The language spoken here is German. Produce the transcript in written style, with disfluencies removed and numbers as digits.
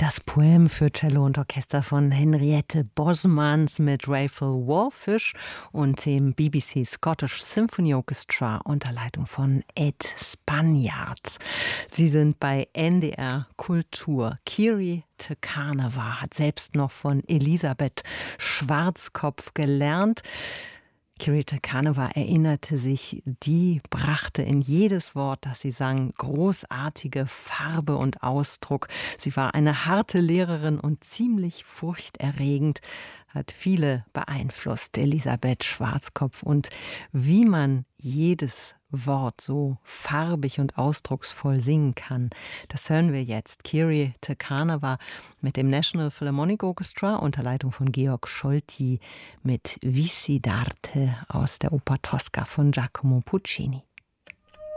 Das Poem für Cello und Orchester von Henriette Bosmans mit Raphael Wallfish und dem BBC Scottish Symphony Orchestra unter Leitung von Ed Spaniard. Sie sind bei NDR Kultur. Kiri te Kanawa hat selbst noch von Elisabeth Schwarzkopf gelernt. Kiri te Kanawa erinnerte sich, die brachte in jedes Wort, das sie sang, großartige Farbe und Ausdruck. Sie war eine harte Lehrerin und ziemlich furchterregend, hat viele beeinflusst, Elisabeth Schwarzkopf. Und wie man jedes Wort so farbig und ausdrucksvoll singen kann, das hören wir jetzt. Kiri te Kanawa mit dem National Philharmonic Orchestra unter Leitung von Georg Scholti mit Vissi d'arte aus der Oper Tosca von Giacomo Puccini.